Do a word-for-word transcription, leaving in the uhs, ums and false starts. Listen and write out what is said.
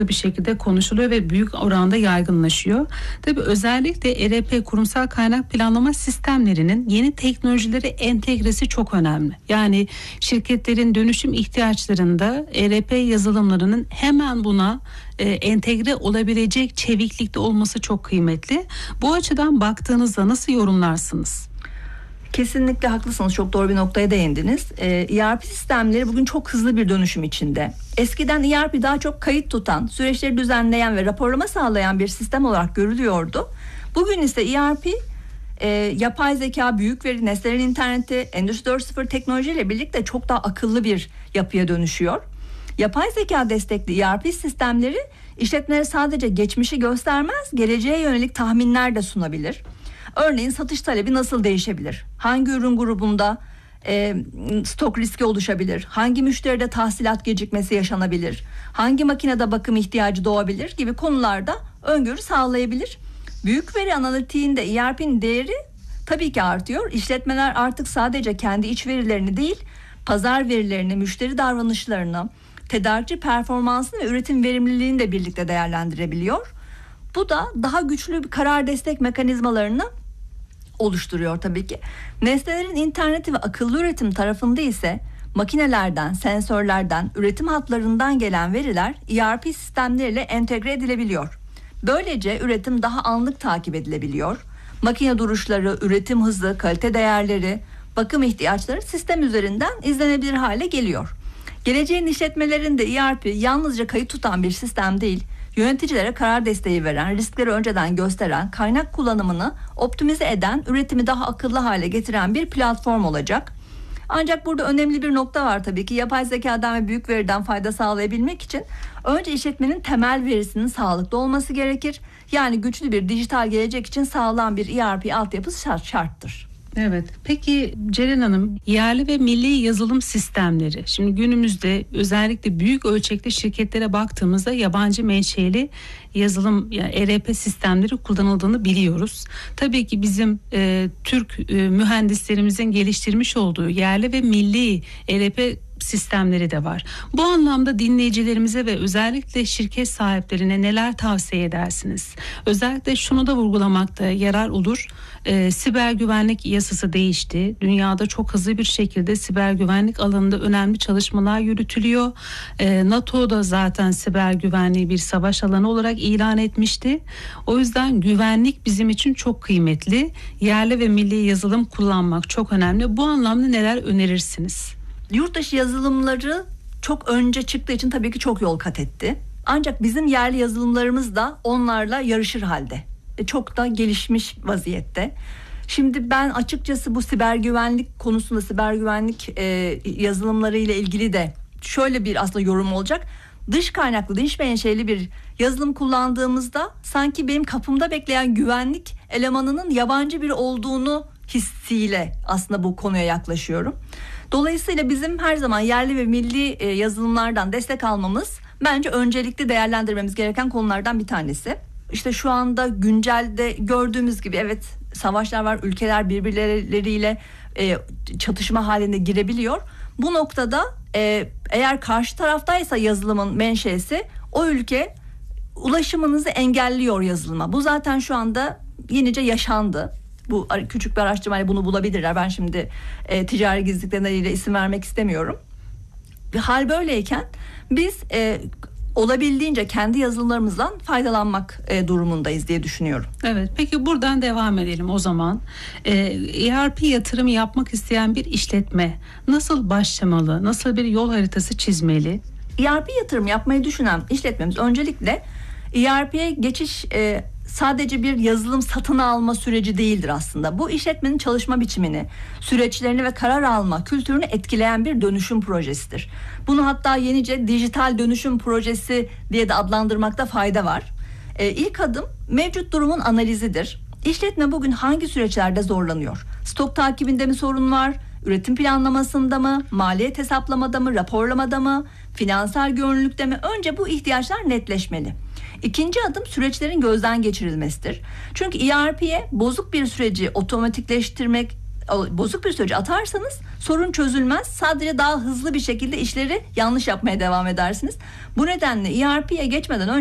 bir şekilde konuşuluyor ve büyük oranda yaygınlaşıyor. Tabii özellikle E R P, kurumsal kaynak planlama sistemlerinin yeni teknolojileri entegresi çok önemli. Yani şirketlerin dönüşüm ihtiyaçlarında E R P yazılımlarının hemen buna e, entegre olabilecek çeviklikte olması çok kıymetli. Bu açıdan baktığınızda nasıl yorumlarsınız? Kesinlikle haklısınız. Çok doğru bir noktaya değindiniz. Ee, E R P sistemleri bugün çok hızlı bir dönüşüm içinde. Eskiden E R P daha çok kayıt tutan, süreçleri düzenleyen ve raporlama sağlayan bir sistem olarak görülüyordu. Bugün ise E R P, e, yapay zeka, büyük veri, nesnelerin interneti, Endüstri dört nokta sıfır teknolojiyle birlikte çok daha akıllı bir yapıya dönüşüyor. Yapay zeka destekli E R P sistemleri işletmelere sadece geçmişi göstermez, geleceğe yönelik tahminler de sunabilir. Örneğin satış talebi nasıl değişebilir? Hangi ürün grubunda e, stok riski oluşabilir? Hangi müşteride tahsilat gecikmesi yaşanabilir? Hangi makinede bakım ihtiyacı doğabilir gibi konularda öngörü sağlayabilir. Büyük veri analitiğinde E R P'nin değeri tabii ki artıyor. İşletmeler artık sadece kendi iç verilerini değil, pazar verilerini, müşteri davranışlarını, tedarikçi performansını ve üretim verimliliğini de birlikte değerlendirebiliyor. Bu da daha güçlü bir karar destek mekanizmalarını oluşturuyor tabii ki. Nesnelerin interneti ve akıllı üretim tarafında ise makinelerden, sensörlerden, üretim hatlarından gelen veriler E R P sistemleriyle entegre edilebiliyor. Böylece üretim daha anlık takip edilebiliyor. Makine duruşları, üretim hızı, kalite değerleri, bakım ihtiyaçları sistem üzerinden izlenebilir hale geliyor. Geleceğin işletmelerinde E R P yalnızca kayıt tutan bir sistem değil, yöneticilere karar desteği veren, riskleri önceden gösteren, kaynak kullanımını optimize eden, üretimi daha akıllı hale getiren bir platform olacak. Ancak burada önemli bir nokta var tabii ki. Yapay zekadan ve büyük veriden fayda sağlayabilmek için önce işletmenin temel verisinin sağlıklı olması gerekir. Yani güçlü bir dijital gelecek için sağlam bir E R P altyapısı şart, şarttır. Evet. Peki Ceren Hanım, yerli ve milli yazılım sistemleri. Şimdi günümüzde özellikle büyük ölçekli şirketlere baktığımızda yabancı menşeli yazılım, yani E R P sistemleri kullanıldığını biliyoruz. Tabii ki bizim e, Türk e, mühendislerimizin geliştirmiş olduğu yerli ve milli E R P sistemleri de var. Bu anlamda dinleyicilerimize ve özellikle şirket sahiplerine neler tavsiye edersiniz? Özellikle şunu da vurgulamakta yarar olur. E, siber güvenlik yasası değişti. Dünyada çok hızlı bir şekilde siber güvenlik alanında önemli çalışmalar yürütülüyor. E, NATO da zaten siber güvenliği bir savaş alanı olarak ilan etmişti. O yüzden güvenlik bizim için çok kıymetli. Yerli ve milli yazılım kullanmak çok önemli. Bu anlamda neler önerirsiniz? Yurtdışı yazılımları çok önce çıktığı için tabii ki çok yol kat etti. Ancak bizim yerli yazılımlarımız da onlarla yarışır halde. E, çok da gelişmiş vaziyette. Şimdi ben açıkçası bu siber güvenlik konusunda, siber güvenlik e, yazılımları ile ilgili de şöyle bir aslında yorum olacak. Dış kaynaklı, dış menşeli bir yazılım kullandığımızda sanki benim kapımda bekleyen güvenlik elemanının yabancı biri olduğunu hissiyle aslında bu konuya yaklaşıyorum. Dolayısıyla bizim her zaman yerli ve milli yazılımlardan destek almamız bence öncelikli değerlendirmemiz gereken konulardan bir tanesi. İşte şu anda güncelde gördüğümüz gibi evet savaşlar var, ülkeler birbirleriyle e, çatışma halinde girebiliyor. Bu noktada e, eğer karşı taraftaysa yazılımın menşesi, o ülke ulaşımınızı engelliyor yazılıma. Bu zaten şu anda yenice yaşandı. Bu küçük bir araştırmayla bunu bulabilirler. Ben şimdi e, ticari gizlilik nedeniyle isim vermek istemiyorum. Hal böyleyken biz e, olabildiğince kendi yazılımlarımızdan faydalanmak e, durumundayız diye düşünüyorum. Evet, peki buradan devam edelim o zaman. E, E R P yatırımı yapmak isteyen bir işletme nasıl başlamalı? Nasıl bir yol haritası çizmeli? E R P yatırım yapmayı düşünen işletmemiz öncelikle E R P'ye geçiş e, sadece bir yazılım satın alma süreci değildir aslında. Bu işletmenin çalışma biçimini, süreçlerini ve karar alma kültürünü etkileyen bir dönüşüm projesidir. Bunu hatta yenice dijital dönüşüm projesi diye de adlandırmakta fayda var. Ee, ilk adım mevcut durumun analizidir. İşletme bugün hangi süreçlerde zorlanıyor? Stok takibinde mi sorun var? Üretim planlamasında mı? Maliyet hesaplamada mı? Raporlamada mı? Finansal görünürlükte mi? Önce bu ihtiyaçlar netleşmeli. İkinci adım süreçlerin gözden geçirilmesidir. Çünkü E R P'ye bozuk bir süreci otomatikleştirmek bozuk bir süreci atarsanız sorun çözülmez. Sadece daha hızlı bir şekilde işleri yanlış yapmaya devam edersiniz. Bu nedenle E R P'ye geçmeden önce